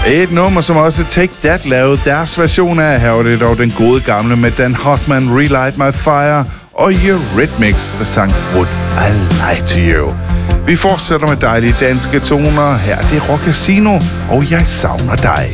Et nummer, som også Take That lavede deres version af. Her var det dog den gode gamle med Dan Hartman, Relight My Fire, og Eurythmics, der sang Would I Lie To You. Vi fortsætter med dejlige danske toner. Her er det Rock Casino, og Jeg Savner Dig.